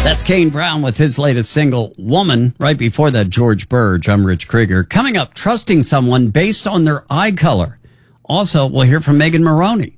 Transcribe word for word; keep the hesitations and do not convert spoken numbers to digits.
That's Kane Brown with his latest single, Woman. Right before that, George Burge. I'm Rich Krieger. Coming up, trusting someone based on their eye color. Also, we'll hear from Megan Maroney.